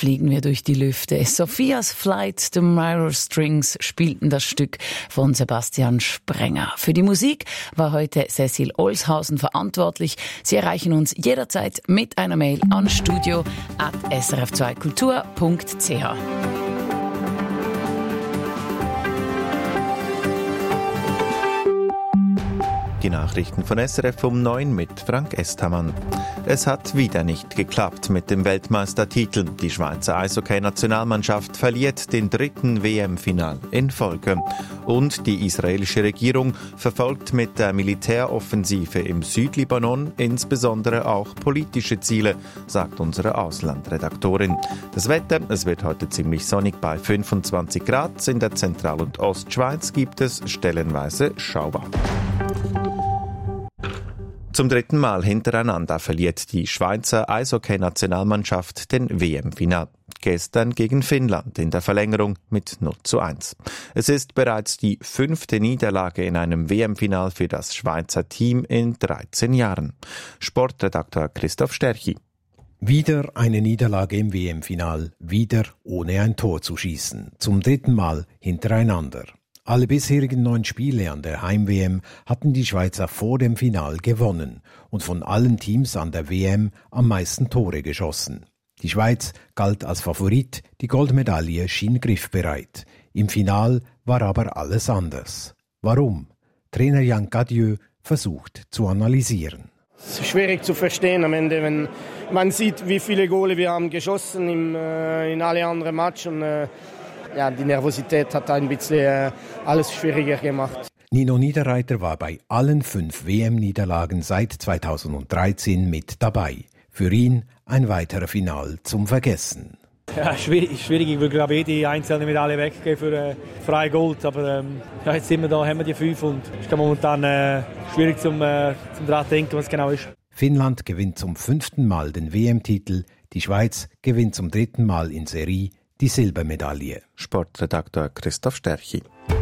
fliegen wir durch die Lüfte. Sophias Flight, The Mirror Strings spielten das Stück von Sebastian Sprenger. Für die Musik war heute Cecil Olshausen verantwortlich. Sie erreichen uns jederzeit mit einer Mail an studio@srf2kultur.ch. Die Nachrichten von SRF um 9 mit Frank Esthamann. Es hat wieder nicht geklappt mit dem Weltmeistertitel. Die Schweizer Eishockey-Nationalmannschaft verliert den 3. WM-Final in Folge. Und die israelische Regierung verfolgt mit der Militäroffensive im Südlibanon insbesondere auch politische Ziele, sagt unsere Auslandredaktorin. Das Wetter, es wird heute ziemlich sonnig bei 25 Grad. In der Zentral- und Ostschweiz gibt es stellenweise Schauer. Zum 3. Mal hintereinander verliert die Schweizer Eishockey-Nationalmannschaft den WM-Final. Gestern gegen Finnland in der Verlängerung mit 0:1. Es ist bereits die 5. Niederlage in einem WM-Final für das Schweizer Team in 13 Jahren. Sportredakteur Christoph Sterchi. Wieder eine Niederlage im WM-Final, wieder ohne ein Tor zu schießen. Zum 3. Mal hintereinander. Alle bisherigen 9 Spiele an der Heim-WM hatten die Schweizer vor dem Final gewonnen und von allen Teams an der WM am meisten Tore geschossen. Die Schweiz galt als Favorit, die Goldmedaille schien griffbereit. Im Final war aber alles anders. Warum? Trainer Jan Cadieux versucht zu analysieren. Es ist schwierig zu verstehen am Ende, wenn man sieht, wie viele Gole wir haben geschossen in alle anderen Matches. Und die Nervosität hat ein bisschen alles schwieriger gemacht. Nino Niederreiter war bei allen 5 WM-Niederlagen seit 2013 mit dabei. Für ihn ein weiterer Final zum Vergessen. Ja, schwierig. Ich will, glaube ich, jede einzelne Medaille weggeben für freie Gold. Aber jetzt sind wir da, haben wir die 5 und es ist momentan schwierig zum daran denken, was genau ist. Finnland gewinnt zum 5. Mal den WM-Titel. Die Schweiz gewinnt zum 3. Mal in Serie die Silbermedaille. Sportredakteur Christoph Sterchi.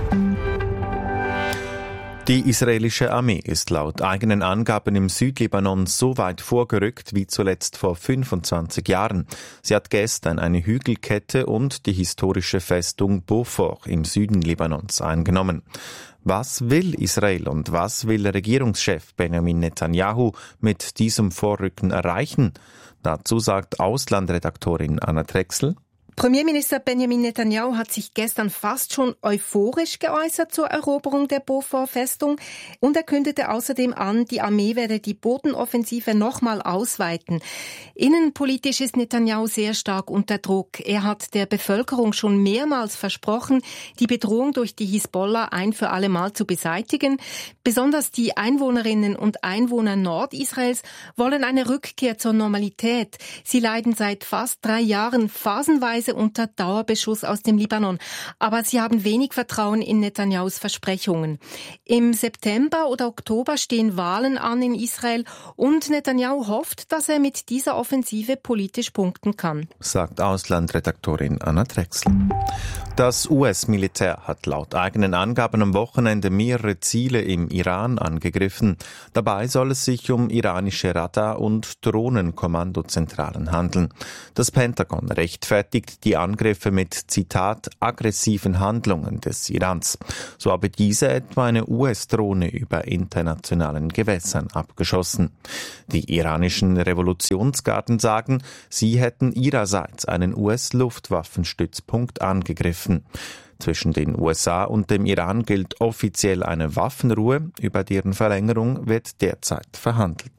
Die israelische Armee ist laut eigenen Angaben im Südlibanon so weit vorgerückt wie zuletzt vor 25 Jahren. Sie hat gestern eine Hügelkette und die historische Festung Beaufort im Süden Libanons eingenommen. Was will Israel und was will Regierungschef Benjamin Netanyahu mit diesem Vorrücken erreichen? Dazu sagt Auslandredaktorin Anna Drechsel. Premierminister Benjamin Netanyahu hat sich gestern fast schon euphorisch geäußert zur Eroberung der Beaufort-Festung und er kündete außerdem an, die Armee werde die Bodenoffensive nochmal ausweiten. Innenpolitisch ist Netanyahu sehr stark unter Druck. Er hat der Bevölkerung schon mehrmals versprochen, die Bedrohung durch die Hisbollah ein für alle Mal zu beseitigen. Besonders die Einwohnerinnen und Einwohner Nordisraels wollen eine Rückkehr zur Normalität. Sie leiden seit fast 3 Jahren phasenweise unter Dauerbeschuss aus dem Libanon. Aber sie haben wenig Vertrauen in Netanyahus Versprechungen. Im September oder Oktober stehen Wahlen an in Israel und Netanyahu hofft, dass er mit dieser Offensive politisch punkten kann. Sagt Auslandredaktorin Anna Drechsel. Das US-Militär hat laut eigenen Angaben am Wochenende mehrere Ziele im Iran angegriffen. Dabei soll es sich um iranische Radar- und Drohnenkommandozentralen handeln. Das Pentagon rechtfertigt die Angriffe mit, Zitat, aggressiven Handlungen des Irans. So habe diese etwa eine US-Drohne über internationalen Gewässern abgeschossen. Die iranischen Revolutionsgarden sagen, sie hätten ihrerseits einen US-Luftwaffenstützpunkt angegriffen. Zwischen den USA und dem Iran gilt offiziell eine Waffenruhe, über deren Verlängerung wird derzeit verhandelt.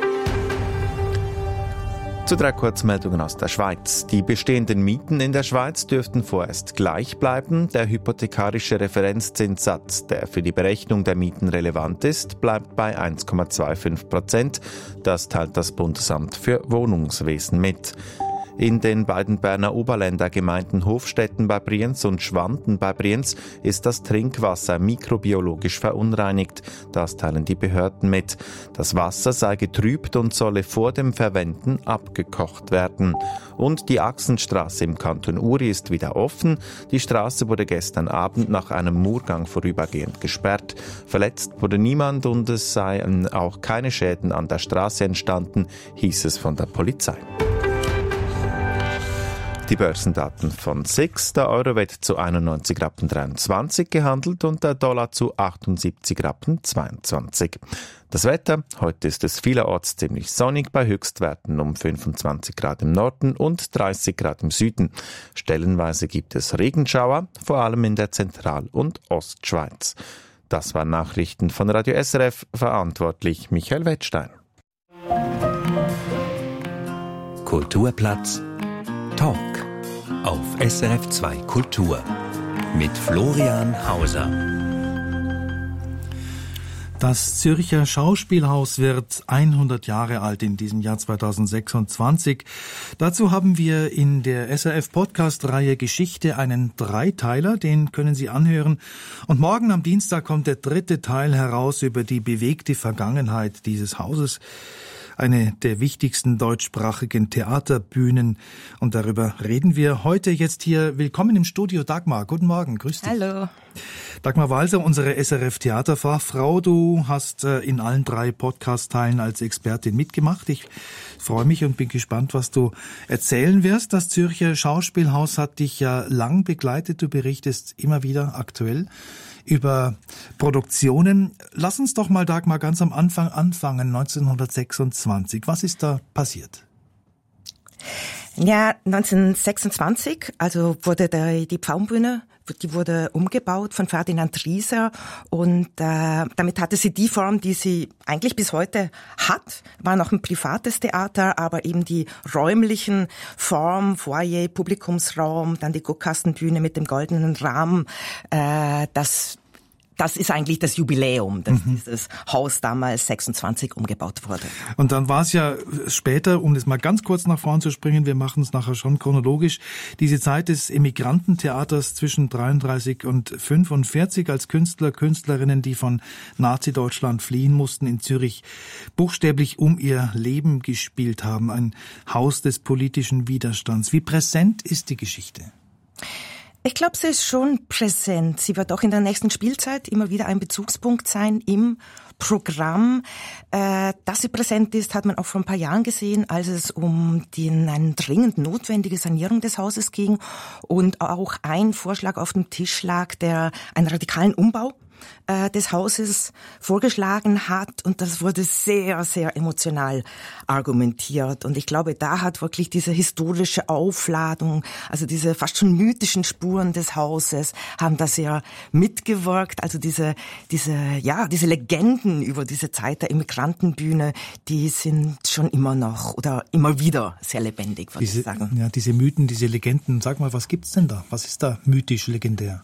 Zu 3 Kurzmeldungen aus der Schweiz. Die bestehenden Mieten in der Schweiz dürften vorerst gleich bleiben. Der hypothekarische Referenzzinssatz, der für die Berechnung der Mieten relevant ist, bleibt bei 1,25%. Das teilt das Bundesamt für Wohnungswesen mit. In den beiden Berner Oberländer Gemeinden Hofstetten bei Brienz und Schwanden bei Brienz ist das Trinkwasser mikrobiologisch verunreinigt. Das teilen die Behörden mit. Das Wasser sei getrübt und solle vor dem Verwenden abgekocht werden. Und die Achsenstraße im Kanton Uri ist wieder offen. Die Straße wurde gestern Abend nach einem Murgang vorübergehend gesperrt. Verletzt wurde niemand und es seien auch keine Schäden an der Straße entstanden, hieß es von der Polizei. Die Börsendaten von SIX. Der Euro wird zu 91,23 Rappen gehandelt und der Dollar zu 78,22 Rappen. Das Wetter: Heute ist es vielerorts ziemlich sonnig bei Höchstwerten um 25 Grad im Norden und 30 Grad im Süden. Stellenweise gibt es Regenschauer, vor allem in der Zentral- und Ostschweiz. Das waren Nachrichten von Radio SRF, verantwortlich Michael Wettstein. Kulturplatz Talk auf SRF 2 Kultur mit Florian Hauser. Das Zürcher Schauspielhaus wird 100 Jahre alt in diesem Jahr 2026. Dazu haben wir in der SRF-Podcast-Reihe Geschichte einen Dreiteiler, den können Sie anhören. Und morgen am Dienstag kommt der 3. Teil heraus über die bewegte Vergangenheit dieses Hauses. Eine der wichtigsten deutschsprachigen Theaterbühnen. Und darüber reden wir heute jetzt hier. Willkommen im Studio, Dagmar. Guten Morgen, grüß dich. Hallo. Dagmar Walser, unsere SRF-Theaterfachfrau. Du hast in allen 3 Podcast-Teilen als Expertin mitgemacht. Ich freue mich und bin gespannt, was du erzählen wirst. Das Zürcher Schauspielhaus hat dich ja lang begleitet. Du berichtest immer wieder aktuell über Produktionen. Lass uns doch mal, Dagmar, ganz am Anfang anfangen, 1926. Was ist da passiert? Ja, 1926, also wurde die Pfauenbühne, die wurde umgebaut von Ferdinand Rieser und damit hatte sie die Form, die sie eigentlich bis heute hat. War noch ein privates Theater, aber eben die räumlichen Form, Foyer, Publikumsraum, dann die Guckkastenbühne mit dem goldenen Rahmen, das ist eigentlich das Jubiläum, dass dieses Haus damals 26 umgebaut wurde. Und dann war es ja später, um das mal ganz kurz nach vorn zu springen, wir machen es nachher schon chronologisch, diese Zeit des Emigrantentheaters zwischen 33 und 45 als Künstler, Künstlerinnen, die von Nazi-Deutschland fliehen mussten, in Zürich buchstäblich um ihr Leben gespielt haben. Ein Haus des politischen Widerstands. Wie präsent ist die Geschichte? Ich glaube, sie ist schon präsent. Sie wird auch in der nächsten Spielzeit immer wieder ein Bezugspunkt sein im Programm. Dass sie präsent ist, hat man auch vor ein paar Jahren gesehen, als es um eine dringend notwendige Sanierung des Hauses ging und auch ein Vorschlag auf dem Tisch lag, der einen radikalen Umbau des Hauses vorgeschlagen hat, und das wurde sehr, sehr emotional argumentiert. Und ich glaube, da hat wirklich diese historische Aufladung, also diese fast schon mythischen Spuren des Hauses, haben da sehr mitgewirkt. Also diese Legenden über diese Zeit der Immigrantenbühne, die sind schon immer noch oder immer wieder sehr lebendig, würde ich sagen. Ja, diese Mythen, diese Legenden. Sag mal, was gibt's denn da? Was ist da mythisch legendär?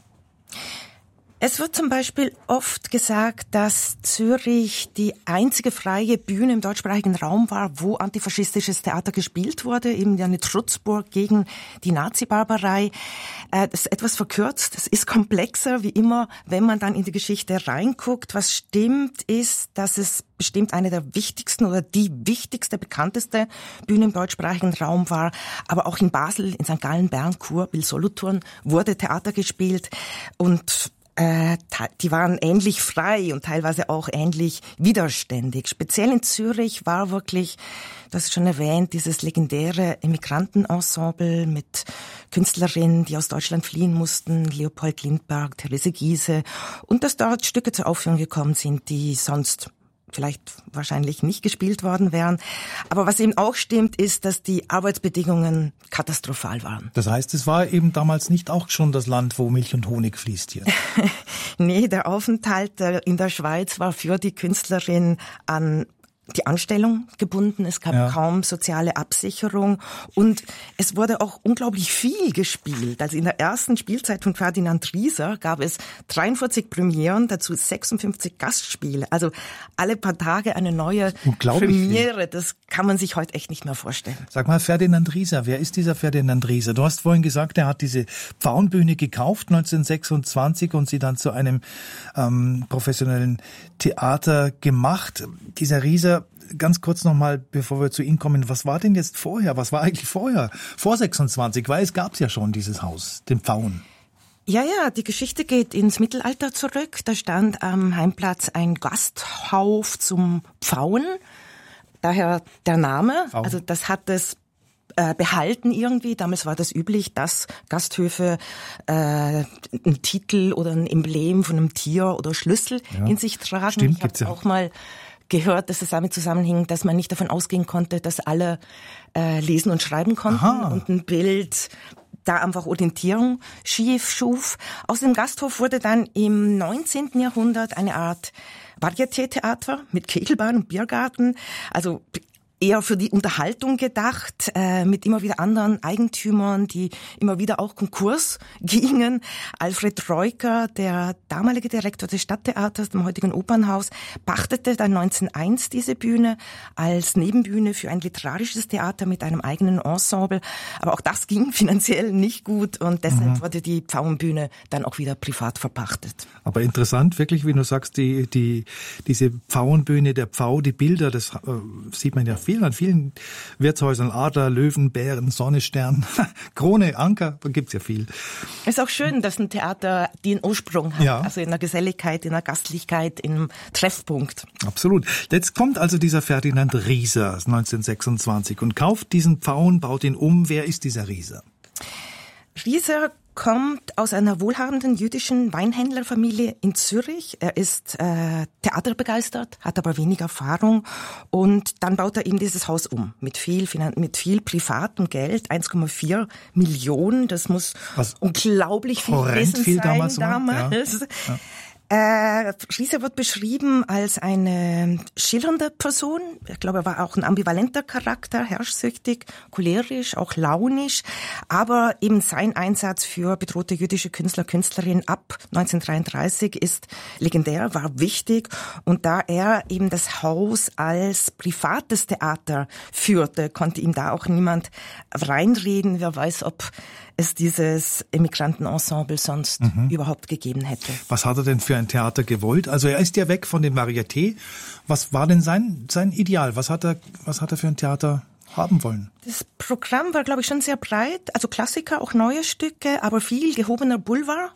Es wird zum Beispiel oft gesagt, dass Zürich die einzige freie Bühne im deutschsprachigen Raum war, wo antifaschistisches Theater gespielt wurde, eben eine Trutzburg gegen die Nazi-Barbarei. Das ist etwas verkürzt, das ist komplexer, wie immer, wenn man dann in die Geschichte reinguckt. Was stimmt, ist, dass es bestimmt eine der wichtigsten oder die wichtigste, bekannteste Bühne im deutschsprachigen Raum war. Aber auch in Basel, in St. Gallen, Bern, Chur, Wil-Solothurn wurde Theater gespielt, und die waren ähnlich frei und teilweise auch ähnlich widerständig. Speziell in Zürich war wirklich, das ist schon erwähnt, dieses legendäre Immigrantenensemble mit Künstlerinnen, die aus Deutschland fliehen mussten, Leopold Lindbergh, Therese Giehse, und dass dort Stücke zur Aufführung gekommen sind, die sonst vielleicht wahrscheinlich nicht gespielt worden wären. Aber was eben auch stimmt, ist, dass die Arbeitsbedingungen katastrophal waren. Das heißt, es war eben damals nicht auch schon das Land, wo Milch und Honig fließt hier? Nee, der Aufenthalt in der Schweiz war für die Künstlerin an die Anstellung gebunden. Es gab kaum soziale Absicherung, und es wurde auch unglaublich viel gespielt. Also in der ersten Spielzeit von Ferdinand Rieser gab es 43 Premieren, dazu 56 Gastspiele. Also alle paar Tage eine neue Premiere. Das kann man sich heute echt nicht mehr vorstellen. Sag mal, Ferdinand Rieser, wer ist dieser Ferdinand Rieser? Du hast vorhin gesagt, er hat diese Pfauenbühne gekauft 1926 und sie dann zu einem professionellen Theater gemacht. Dieser Rieser, ganz kurz nochmal, bevor wir zu Ihnen kommen, was war denn jetzt vorher? Was war eigentlich vorher? Vor 26, weil es gab ja schon dieses Haus, den Pfauen. Ja, die Geschichte geht ins Mittelalter zurück. Da stand am Heimplatz ein Gasthof zum Pfauen. Daher der Name. Pfauen. Also das hat es behalten irgendwie. Damals war das üblich, dass Gasthöfe einen Titel oder ein Emblem von einem Tier oder Schlüssel in sich tragen. Stimmt, ich habe auch mal gehört, dass es damit zusammenhing, dass man nicht davon ausgehen konnte, dass alle lesen und schreiben konnten. Aha. Und ein Bild da einfach Orientierung schuf. Aus dem Gasthof wurde dann im 19. Jahrhundert eine Art Varieté-Theater mit Kegelbahn und Biergarten, also eher für die Unterhaltung gedacht, mit immer wieder anderen Eigentümern, die immer wieder auch Konkurs gingen. Alfred Reuker, der damalige Direktor des Stadttheaters, dem heutigen Opernhaus, pachtete dann 1901 diese Bühne als Nebenbühne für ein literarisches Theater mit einem eigenen Ensemble. Aber auch das ging finanziell nicht gut und deshalb wurde die Pfauenbühne dann auch wieder privat verpachtet. Aber interessant, wirklich, wie du sagst, diese Pfauenbühne, der Pfau, die Bilder, das sieht man ja an vielen Wirtshäusern, Adler, Löwen, Bären, Sonne, Stern, Krone, Anker, da gibt's ja viel. Es ist auch schön, dass ein Theater den Ursprung hat, also in der Geselligkeit, in der Gastlichkeit, im Treffpunkt. Absolut. Jetzt kommt also dieser Ferdinand Rieser 1926 und kauft diesen Pfauen, baut ihn um. Wer ist dieser Rieser? Rieser kommt aus einer wohlhabenden jüdischen Weinhändlerfamilie in Zürich. Er ist theaterbegeistert, hat aber wenig Erfahrung und dann baut er eben dieses Haus um mit viel privatem Geld, 1,4 Millionen. Das muss unglaublich viel gewesen sein damals. Ja. Rieser wird beschrieben als eine schillernde Person. Ich glaube, er war auch ein ambivalenter Charakter, herrschsüchtig, cholerisch, auch launisch. Aber eben sein Einsatz für bedrohte jüdische Künstler, Künstlerinnen ab 1933 ist legendär, war wichtig. Und da er eben das Haus als privates Theater führte, konnte ihm da auch niemand reinreden. Wer weiß, ob es dieses Emigrantenensemble sonst überhaupt gegeben hätte. Was hat er denn für ein Theater gewollt? Also er ist ja weg von dem Varieté. Was war denn sein Ideal? Was hat er für ein Theater haben wollen? Das Programm war, glaube ich, schon sehr breit. Also Klassiker, auch neue Stücke, aber viel gehobener Boulevard.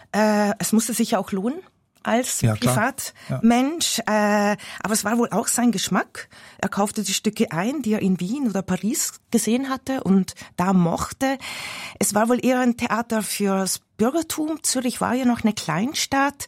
Es musste sich ja auch lohnen als Privatmensch. Aber es war wohl auch sein Geschmack. Er kaufte die Stücke ein, die er in Wien oder Paris gesehen hatte und da mochte. Es war wohl eher ein Theater fürs Bürgertum. Zürich war ja noch eine Kleinstadt.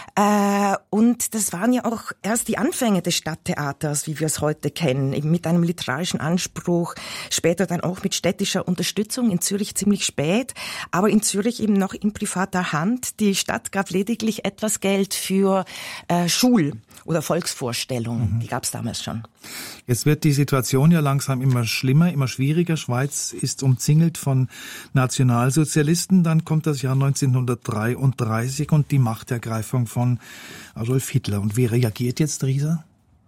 Und das waren ja auch erst die Anfänge des Stadttheaters, wie wir es heute kennen, eben mit einem literarischen Anspruch, später dann auch mit städtischer Unterstützung, in Zürich ziemlich spät, aber in Zürich eben noch in privater Hand. Die Stadt gab lediglich etwas Geld für Schul- oder Volksvorstellungen, die gab es damals schon. Jetzt wird die Situation ja langsam immer schlimmer, immer schwieriger. Schweiz ist umzingelt von Nationalsozialisten. Dann kommt das Jahr 1933 und die Machtergreifung von Adolf Hitler. Und wie reagiert jetzt Rieser?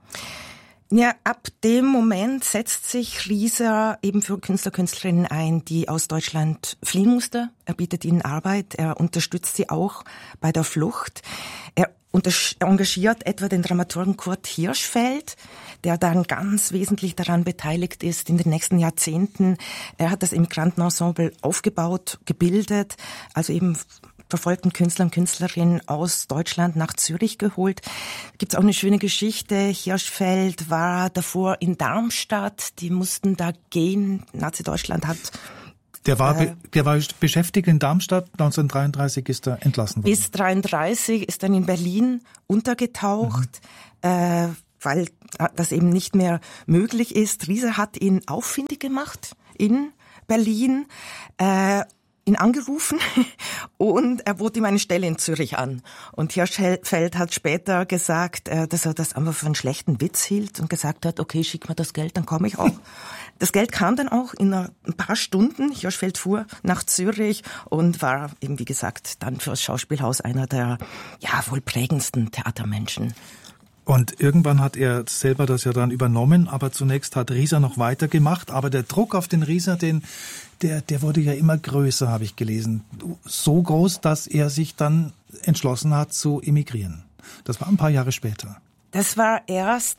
Ja, ab dem Moment setzt sich Rieser eben für Künstler, Künstlerinnen ein, die aus Deutschland fliehen mussten. Er bietet ihnen Arbeit, er unterstützt sie auch bei der Flucht. Er engagiert etwa den Dramaturgen Kurt Hirschfeld, der dann ganz wesentlich daran beteiligt ist in den nächsten Jahrzehnten. Er hat das Emigrantenensemble aufgebaut, gebildet, also eben verfolgten Künstler und Künstlerinnen aus Deutschland nach Zürich geholt. Gibt's auch eine schöne Geschichte. Hirschfeld war davor in Darmstadt. Die mussten da gehen. Nazi-Deutschland hat... Der war beschäftigt in Darmstadt. 1933 ist er entlassen worden. Bis 1933 ist dann in Berlin untergetaucht, weil das eben nicht mehr möglich ist. Rieser hat ihn auffindig gemacht in Berlin, ihn angerufen und er bot ihm eine Stelle in Zürich an. Und Hirschfeld hat später gesagt, dass er das einfach für einen schlechten Witz hielt und gesagt hat, okay, schick mir das Geld, dann komme ich auch. Das Geld kam dann auch in ein paar Stunden. Hirschfeld fuhr nach Zürich und war eben, wie gesagt, dann für das Schauspielhaus einer der wohl prägendsten Theatermenschen. Und irgendwann hat er selber das ja dann übernommen, aber zunächst hat Rieser noch weitergemacht. Aber der Druck auf den Rieser, der wurde ja immer größer, habe ich gelesen. So groß, dass er sich dann entschlossen hat zu emigrieren. Das war ein paar Jahre später. Das war erst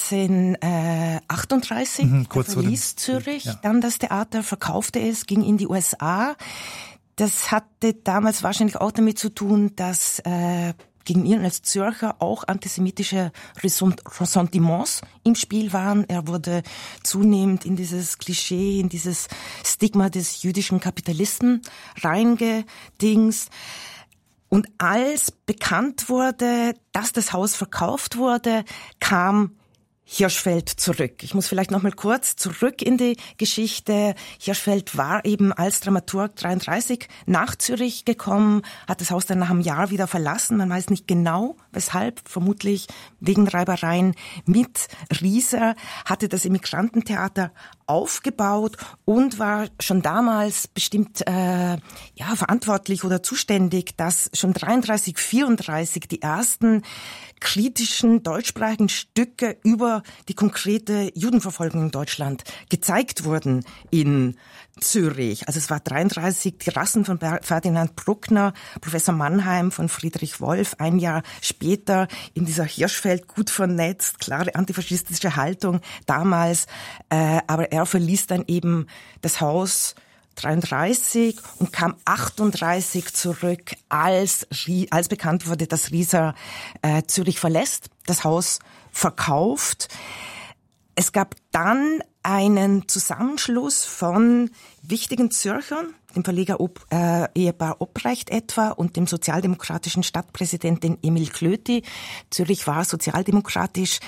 1938, er verließ Zürich, dann das Theater, verkaufte es, ging in die USA. Das hatte damals wahrscheinlich auch damit zu tun, dass gegen ihn als Zürcher auch antisemitische Ressentiments im Spiel waren. Er wurde zunehmend in dieses Klischee, in dieses Stigma des jüdischen Kapitalisten reingedingst. Und als bekannt wurde, dass das Haus verkauft wurde, kam Hirschfeld zurück. Ich muss vielleicht noch mal kurz zurück in die Geschichte. Hirschfeld war eben als Dramaturg 1933 nach Zürich gekommen, hat das Haus dann nach einem Jahr wieder verlassen. Man weiß nicht genau, weshalb, vermutlich wegen Reibereien mit Rieser, hatte das Immigrantentheater aufgebaut und war schon damals bestimmt verantwortlich oder zuständig, dass schon 1933, 1934 die ersten kritischen deutschsprachigen Stücke über die konkrete Judenverfolgung in Deutschland gezeigt wurden in Zürich. Also es war 1933 die Rassen von Ferdinand Bruckner, Professor Mannheim von Friedrich Wolf, ein Jahr später in dieser Hirschfeld gut vernetzt, klare antifaschistische Haltung damals, aber er verließ dann eben das Haus 1933 und kam 1938 zurück, als bekannt wurde, dass Rieser Zürich verlässt, das Haus verkauft. Es gab dann einen Zusammenschluss von wichtigen Zürchern, dem Verleger Ehepaar Obrecht etwa und dem sozialdemokratischen Stadtpräsidenten Emil Klöti. Zürich war sozialdemokratisch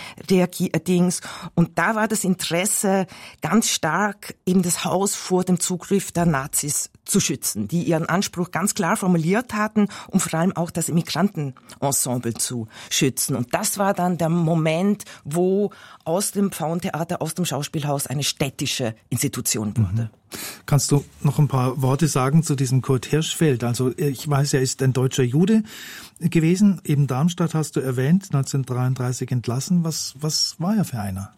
und da war das Interesse ganz stark, eben das Haus vor dem Zugriff der Nazis zu schützen, die ihren Anspruch ganz klar formuliert hatten, um vor allem auch das Immigrantenensemble zu schützen. Und das war dann der Moment, wo aus dem Pfauentheater, aus dem Schauspielhaus eine städtische Institution wurde. Kannst du noch ein paar Worte sagen zu diesem Kurt Hirschfeld? Also ich weiß, er ist ein deutscher Jude gewesen. Eben Darmstadt hast du erwähnt, 1933 entlassen. Was war er für einer?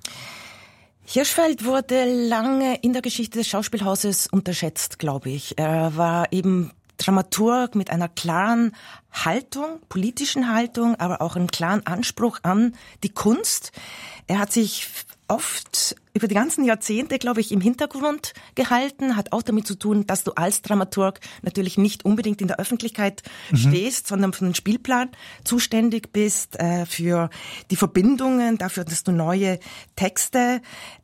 Hirschfeld wurde lange in der Geschichte des Schauspielhauses unterschätzt, glaube ich. Er war eben Dramaturg mit einer klaren Haltung, politischen Haltung, aber auch einem klaren Anspruch an die Kunst. Er hat sich oft über die ganzen Jahrzehnte, glaube ich, im Hintergrund gehalten, hat auch damit zu tun, dass du als Dramaturg natürlich nicht unbedingt in der Öffentlichkeit stehst, sondern für den Spielplan zuständig bist, für die Verbindungen, dafür, dass du neue Texte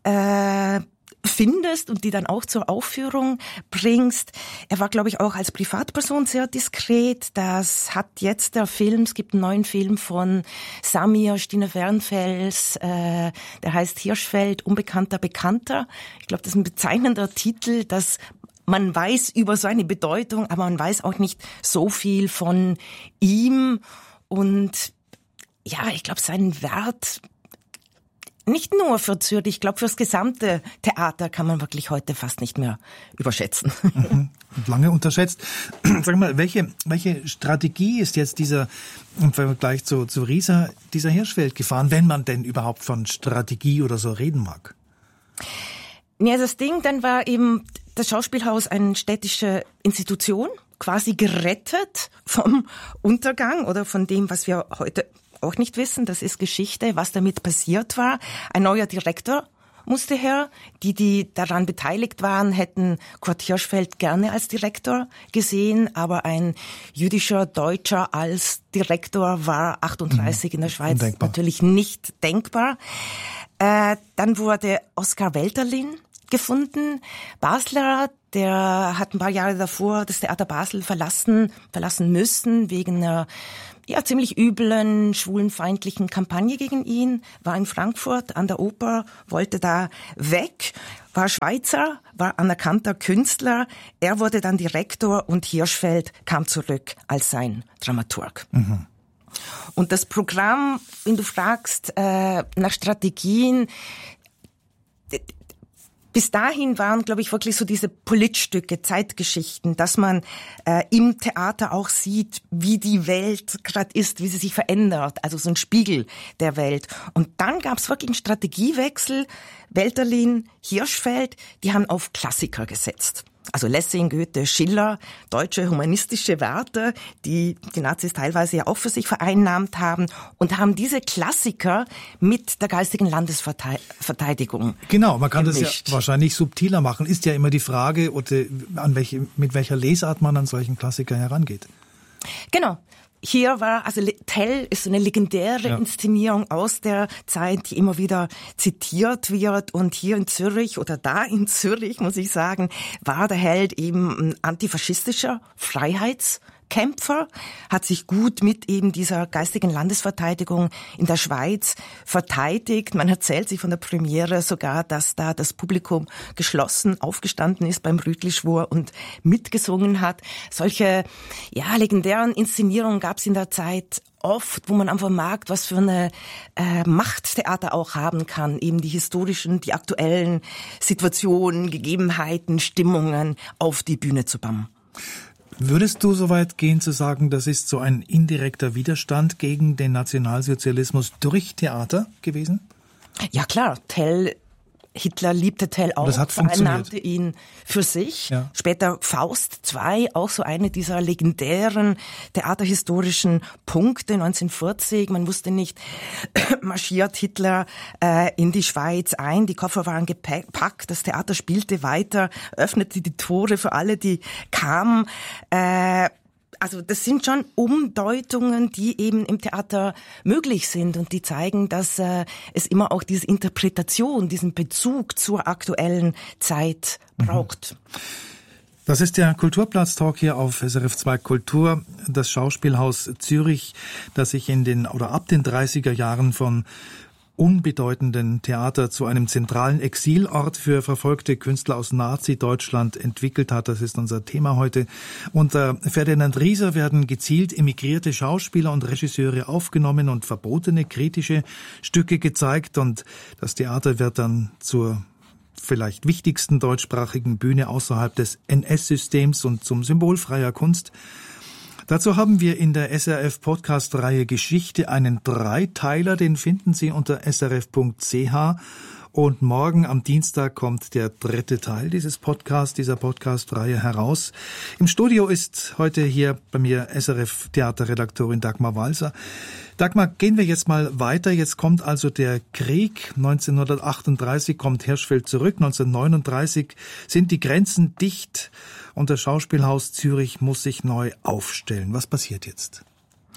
findest und die dann auch zur Aufführung bringst. Er war, glaube ich, auch als Privatperson sehr diskret. Das hat jetzt der Film, es gibt einen neuen Film von Samir Stine Wernfels, der heißt Hirschfeld, Unbekannter Bekannter. Ich glaube, das ist ein bezeichnender Titel, dass man weiß über seine Bedeutung, aber man weiß auch nicht so viel von ihm. Und ja, ich glaube, seinen Wert nicht nur für Zürich, ich glaube, fürs gesamte Theater kann man wirklich heute fast nicht mehr überschätzen. Lange unterschätzt. Sag mal, welche Strategie ist jetzt im Vergleich zu Rieser, dieser Hirschfeld gefahren, wenn man denn überhaupt von Strategie oder so reden mag? Ja, das Ding, dann war eben das Schauspielhaus eine städtische Institution, quasi gerettet vom Untergang oder von dem, was wir heute auch nicht wissen, das ist Geschichte, was damit passiert war. Ein neuer Direktor musste her. Die daran beteiligt waren, hätten Kurt Hirschfeld gerne als Direktor gesehen, aber ein jüdischer Deutscher als Direktor war 1938 in der Schweiz undenkbar. Natürlich nicht denkbar. Dann wurde Oskar Welterlin gefunden, Basler, der hat ein paar Jahre davor das Theater Basel verlassen müssen wegen einer ziemlich üblen, schwulenfeindlichen Kampagne gegen ihn, war in Frankfurt an der Oper, wollte da weg, war Schweizer, war anerkannter Künstler. Er wurde dann Direktor und Hirschfeld kam zurück als sein Dramaturg. Und das Programm, wenn du fragst nach Strategien, bis dahin waren, glaube ich, wirklich so diese Politstücke, Zeitgeschichten, dass man im Theater auch sieht, wie die Welt gerade ist, wie sie sich verändert, also so ein Spiegel der Welt. Und dann gab es wirklich einen Strategiewechsel. Welterlin, Hirschfeld, die haben auf Klassiker gesetzt. Also Lessing, Goethe, Schiller, deutsche humanistische Werte, die Nazis teilweise ja auch für sich vereinnahmt haben und haben diese Klassiker mit der geistigen Landesverteidigung Genau, man kann gemischt. Das ja wahrscheinlich subtiler machen. Ist ja immer die Frage, oder mit welcher Lesart man an solchen Klassikern herangeht. Genau. hier war, also Tell ist so eine legendäre Inszenierung aus der Zeit, die immer wieder zitiert wird. Und hier in Zürich oder da in Zürich, muss ich sagen, war der Held eben ein antifaschistischer Freiheitskämpfer, hat sich gut mit eben dieser geistigen Landesverteidigung in der Schweiz verteidigt. Man erzählt sich von der Premiere sogar, dass da das Publikum geschlossen aufgestanden ist beim Rütli-Schwur und mitgesungen hat. Solche legendären Inszenierungen gab es in der Zeit oft, wo man einfach merkt, was für eine Macht Theater auch haben kann, eben die historischen, die aktuellen Situationen, Gegebenheiten, Stimmungen auf die Bühne zu bannen. Würdest du so weit gehen zu sagen, das ist so ein indirekter Widerstand gegen den Nationalsozialismus durch Theater gewesen? Ja, klar. Hitler liebte Tell auch, vereinnahmte ihn für sich. Ja. Später Faust II, auch so eine dieser legendären theaterhistorischen Punkte 1940. Man wusste nicht, marschiert Hitler in die Schweiz ein, die Koffer waren gepackt, das Theater spielte weiter, öffnete die Tore für alle, die kamen. Also das sind schon Umdeutungen, die eben im Theater möglich sind und die zeigen, dass es immer auch diese Interpretation, diesen Bezug zur aktuellen Zeit braucht. Das ist der Kulturplatz-Talk hier auf SRF 2 Kultur. Das Schauspielhaus Zürich, das sich ab den 30er Jahren von unbedeutenden Theater zu einem zentralen Exilort für verfolgte Künstler aus Nazi-Deutschland entwickelt hat. Das ist unser Thema heute. Unter Ferdinand Rieser werden gezielt emigrierte Schauspieler und Regisseure aufgenommen und verbotene kritische Stücke gezeigt. Und das Theater wird dann zur vielleicht wichtigsten deutschsprachigen Bühne außerhalb des NS-Systems und zum Symbol freier Kunst. Dazu haben wir in der SRF-Podcast-Reihe Geschichte einen Dreiteiler, den finden Sie unter srf.ch. Und morgen am Dienstag kommt der 3. Teil dieser Podcast-Reihe heraus. Im Studio ist heute hier bei mir SRF-Theaterredaktorin Dagmar Walser. Dagmar, gehen wir jetzt mal weiter. Jetzt kommt also der Krieg. 1938 kommt Hirschfeld zurück. 1939 sind die Grenzen dicht und das Schauspielhaus Zürich muss sich neu aufstellen. Was passiert jetzt?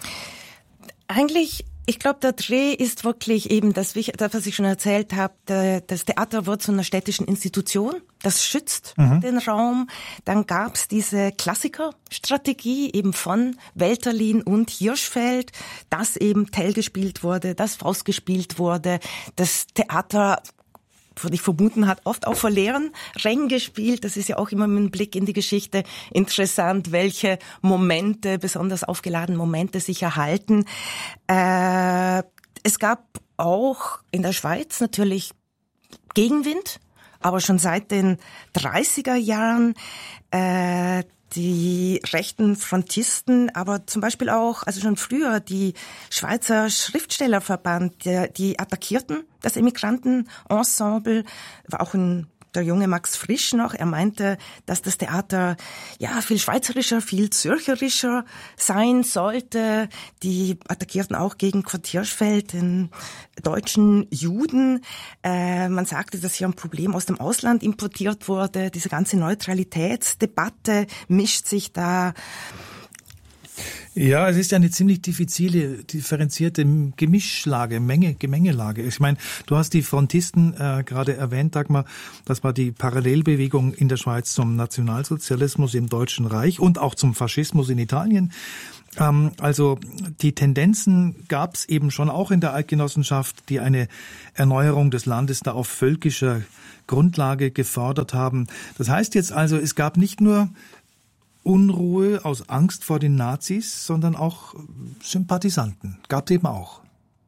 Eigentlich, ich glaube, der Dreh ist wirklich eben das, was ich schon erzählt habe. Das Theater wird zu einer städtischen Institution. Das schützt den Raum. Dann gab's diese Klassikerstrategie eben von Welterlin und Hirschfeld, dass eben Tell gespielt wurde, dass Faust gespielt wurde. Das Theater, würde ich vermuten, hat oft auch vor leeren Rängen gespielt. Das ist ja auch immer mit einem Blick in die Geschichte interessant, welche Momente, besonders aufgeladene Momente sich erhalten. Es gab auch in der Schweiz natürlich Gegenwind, aber schon seit den 30er Jahren die rechten Frontisten, aber zum Beispiel auch, also schon früher, die Schweizer Schriftstellerverband, die attackierten das Emigrantenensemble, war auch der junge Max Frisch noch. Er meinte, dass das Theater viel schweizerischer, viel zürcherischer sein sollte. Die attackierten auch gegen Kurt Hirschfeld, den deutschen Juden. Man sagte, dass hier ein Problem aus dem Ausland importiert wurde. Diese ganze Neutralitätsdebatte mischt sich da. Ja, es ist ja eine ziemlich differenzierte Gemengelage. Ich meine, du hast die Frontisten gerade erwähnt, Dagmar. Das war die Parallelbewegung in der Schweiz zum Nationalsozialismus im Deutschen Reich und auch zum Faschismus in Italien. Also die Tendenzen gab es eben schon auch in der Eidgenossenschaft, die eine Erneuerung des Landes da auf völkischer Grundlage gefordert haben. Das heißt jetzt also, es gab nicht nur Unruhe aus Angst vor den Nazis, sondern auch Sympathisanten. Gab es eben auch.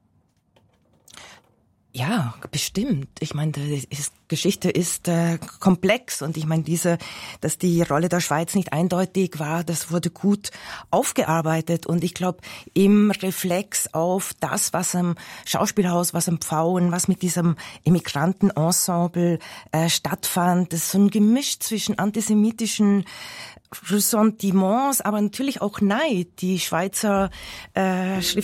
Ja, bestimmt. Ich meine, die Geschichte ist komplex und ich meine, dass die Rolle der Schweiz nicht eindeutig war, das wurde gut aufgearbeitet und ich glaube, im Reflex auf das, was am Schauspielhaus, was am Pfauen, was mit diesem Immigrantenensemble stattfand, das ist so ein Gemisch zwischen antisemitischen Ressentiments, aber natürlich auch Neid. Die Schweizer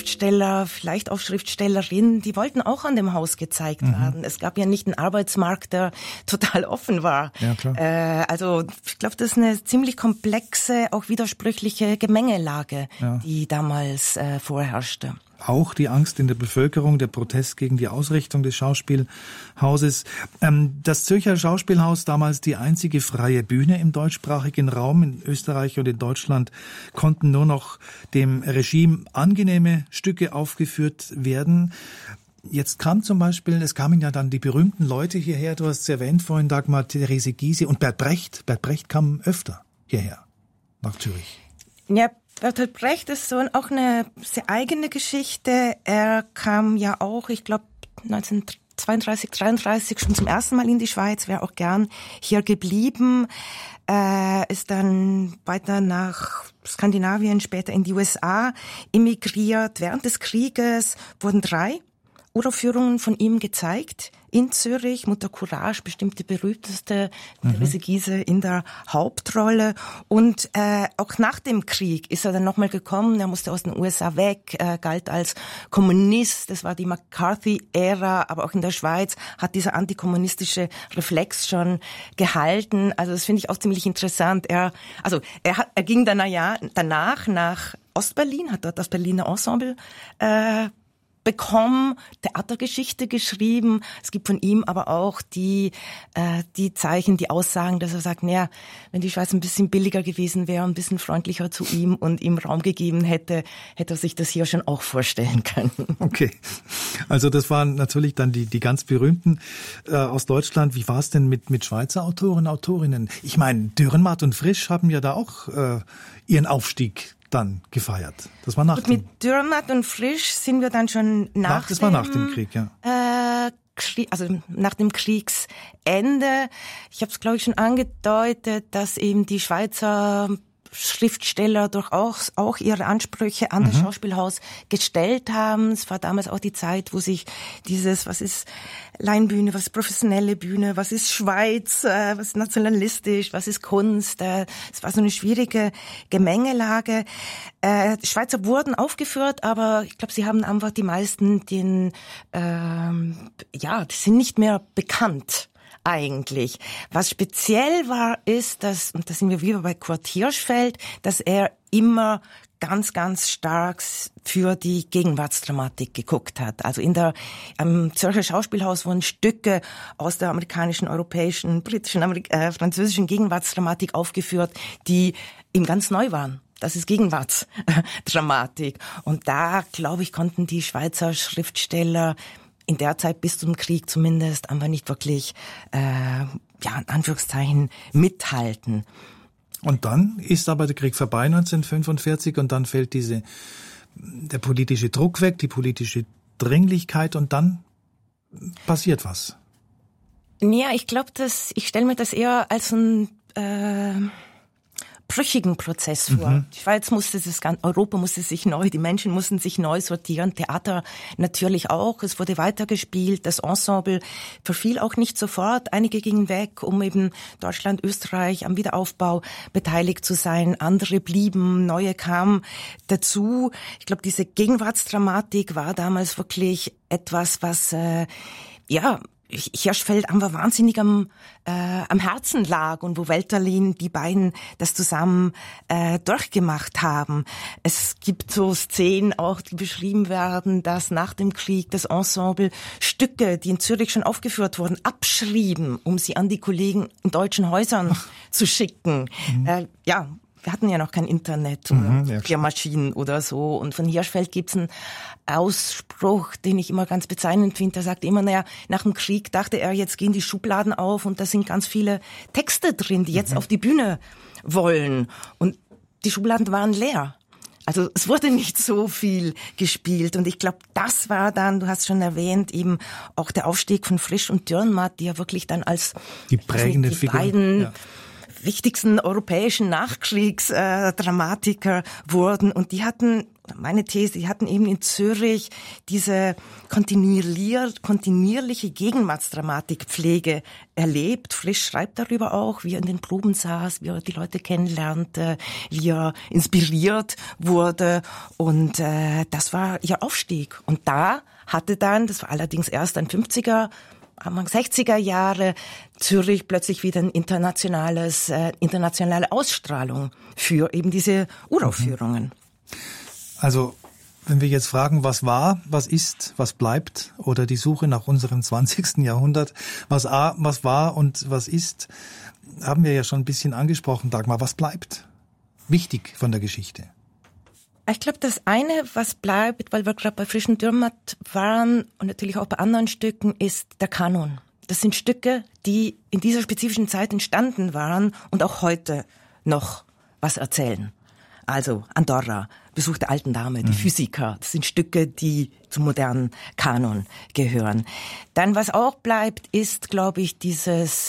Schriftsteller, vielleicht auch Schriftstellerinnen, die wollten auch an dem Haus gezeigt werden. Es gab ja nicht einen Arbeitsmarkt, der total offen war. Ja, klar. Also ich glaube, das ist eine ziemlich komplexe, auch widersprüchliche Gemengelage, die damals vorherrschte. Auch die Angst in der Bevölkerung, der Protest gegen die Ausrichtung des Schauspielhauses. Das Zürcher Schauspielhaus, damals die einzige freie Bühne im deutschsprachigen Raum, in Österreich und in Deutschland, konnten nur noch dem Regime angenehme Stücke aufgeführt werden. Jetzt kam es kamen ja dann die berühmten Leute hierher, du hast es erwähnt vorhin, Dagmar Therese Gysi und Bert Brecht. Bert Brecht kam öfter hierher, nach Zürich. Ja, Bertolt Brecht ist so auch eine sehr eigene Geschichte. Er kam ja auch, ich glaube, 1932, 33 schon zum ersten Mal in die Schweiz, wäre auch gern hier geblieben. Ist dann weiter nach Skandinavien, später in die USA emigriert. Während des Krieges wurden 3 Uraufführungen von ihm gezeigt. In Zürich, Mutter Courage, bestimmt die berühmteste, Therese Gysi in der Hauptrolle. Und auch nach dem Krieg ist er dann nochmal gekommen. Er musste aus den USA weg, galt als Kommunist. Das war die McCarthy-Ära, aber auch in der Schweiz hat dieser antikommunistische Reflex schon gehalten. Also das finde ich auch ziemlich interessant. Er ging dann danach nach Ostberlin, hat dort das Berliner Ensemble bekommen, Theatergeschichte geschrieben. Es gibt von ihm aber auch die Zeichen, die Aussagen, dass er sagt, naja, wenn die Schweiz ein bisschen billiger gewesen wäre, ein bisschen freundlicher zu ihm und ihm Raum gegeben hätte, hätte er sich das hier schon auch vorstellen können. Okay, also das waren natürlich dann die ganz berühmten aus Deutschland. Wie war es denn mit Schweizer Autoren, Autorinnen? Ich meine, Dürrenmatt und Frisch haben ja da auch ihren Aufstieg dann gefeiert. Das war nach dem... Mit Dürrenmatt und Frisch sind wir dann schon nach dem Krieg, ja. Also nach dem Kriegsende. Ich habe es, glaube ich, schon angedeutet, dass eben die Schweizer Schriftsteller durchaus auch ihre Ansprüche an das Schauspielhaus gestellt haben. Es war damals auch die Zeit, wo sich was ist Laienbühne, was ist professionelle Bühne, was ist Schweiz, was ist nationalistisch, was ist Kunst. Es war so eine schwierige Gemengelage. Schweizer wurden aufgeführt, aber ich glaube, sie haben einfach die meisten die sind nicht mehr bekannt. Eigentlich. Was speziell war, ist, und da sind wir wieder bei Kurt Hirschfeld, dass er immer ganz, ganz stark für die Gegenwartsdramatik geguckt hat. Also am Zürcher Schauspielhaus wurden Stücke aus der amerikanischen, europäischen, britischen, französischen Gegenwartsdramatik aufgeführt, die ihm ganz neu waren. Das ist Gegenwartsdramatik. Und da, glaube ich, konnten die Schweizer Schriftsteller in der Zeit bis zum Krieg zumindest einfach nicht wirklich, in Anführungszeichen, mithalten. Und dann ist aber der Krieg vorbei 1945 und dann fällt der politische Druck weg, die politische Dringlichkeit und dann passiert was. Ja, ich glaube, ich stelle mir das eher als ein brüchigen Prozess vor. Die Schweiz Europa musste sich die Menschen mussten sich neu sortieren, Theater natürlich auch, es wurde weitergespielt, das Ensemble verfiel auch nicht sofort, einige gingen weg, um eben Deutschland, Österreich am Wiederaufbau beteiligt zu sein, andere blieben, neue kamen dazu. Ich glaube, diese Gegenwartsdramatik war damals wirklich etwas, was Hirschfeld einfach wahnsinnig am Herzen lag und wo Welterlin, die beiden das zusammen durchgemacht haben. Es gibt so Szenen auch, die beschrieben werden, dass nach dem Krieg das Ensemble Stücke, die in Zürich schon aufgeführt wurden, abschrieben, um sie an die Kollegen in deutschen Häusern zu schicken. Wir hatten ja noch kein Internet oder Klärmaschinen oder so. Und von Hirschfeld gibt's einen Ausspruch, den ich immer ganz bezeichnend finde. Der sagt immer, nach dem Krieg dachte er, jetzt gehen die Schubladen auf und da sind ganz viele Texte drin, die jetzt auf die Bühne wollen. Und die Schubladen waren leer. Also es wurde nicht so viel gespielt. Und ich glaube, das war dann, du hast schon erwähnt, eben auch der Aufstieg von Frisch und Dürrenmatt, die ja wirklich dann als die prägende Figur, beiden wichtigsten europäischen Nachkriegsdramatiker wurden. Und die hatten, meine These, die hatten eben in Zürich diese kontinuierliche Gegenwartsdramatikpflege erlebt. Frisch schreibt darüber auch, wie er in den Proben saß, wie er die Leute kennenlernte, wie er inspiriert wurde. Und das war ihr Aufstieg. Und da hatte dann, das war allerdings erst ein 50er Anfang 60er Jahre Zürich plötzlich wieder eine internationale Ausstrahlung für eben diese Uraufführungen. Also, wenn wir jetzt fragen, was war, was ist, was bleibt, oder die Suche nach unserem 20. Jahrhundert, was war und was ist, haben wir ja schon ein bisschen angesprochen, Dagmar. Was bleibt wichtig von der Geschichte? Ich glaube, das eine, was bleibt, weil wir gerade bei Frisch und Dürrenmatt waren und natürlich auch bei anderen Stücken, ist der Kanon. Das sind Stücke, die in dieser spezifischen Zeit entstanden waren und auch heute noch was erzählen. Also Andorra, Besuch der alten Dame, die Physiker, das sind Stücke, die zum modernen Kanon gehören. Dann, was auch bleibt, ist, glaube ich, dieses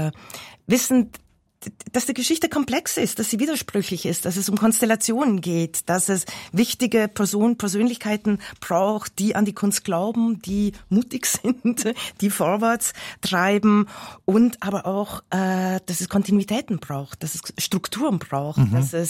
Wissen, dass die Geschichte komplex ist, dass sie widersprüchlich ist, dass es um Konstellationen geht, dass es wichtige Persönlichkeiten braucht, die an die Kunst glauben, die mutig sind, die vorwärts treiben und aber auch, dass es Kontinuitäten braucht, dass es Strukturen braucht,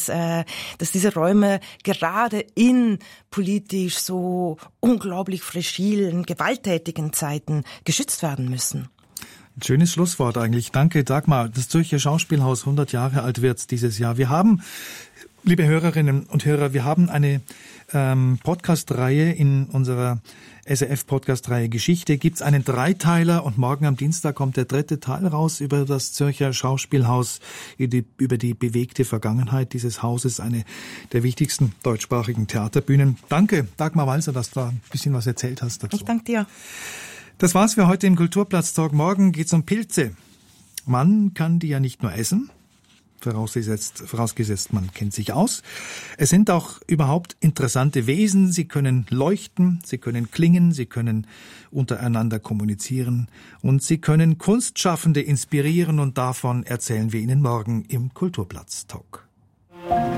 dass diese Räume gerade in politisch so unglaublich fragilen, gewalttätigen Zeiten geschützt werden müssen. Schönes Schlusswort eigentlich. Danke, Dagmar. Das Zürcher Schauspielhaus 100 Jahre alt wird dieses Jahr. Wir haben, liebe Hörerinnen und Hörer, wir haben eine Podcast-Reihe in unserer SRF-Podcast-Reihe Geschichte. Gibt's einen Dreiteiler und morgen am Dienstag kommt der 3. Teil raus über das Zürcher Schauspielhaus, über die bewegte Vergangenheit dieses Hauses, eine der wichtigsten deutschsprachigen Theaterbühnen. Danke, Dagmar Walser, dass du ein bisschen was erzählt hast dazu. Ich danke dir. Das war's für heute im Kulturplatz-Talk. Morgen geht's um Pilze. Man kann die ja nicht nur essen, vorausgesetzt man kennt sich aus. Es sind auch überhaupt interessante Wesen. Sie können leuchten, sie können klingen, sie können untereinander kommunizieren und sie können Kunstschaffende inspirieren und davon erzählen wir Ihnen morgen im Kulturplatz-Talk.